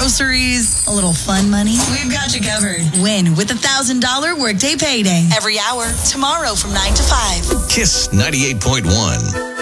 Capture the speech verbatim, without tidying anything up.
groceries, a little fun money. We've got you covered. Win with a one thousand dollars Workday Payday. Every hour, tomorrow from nine to five. Kiss ninety-eight point one.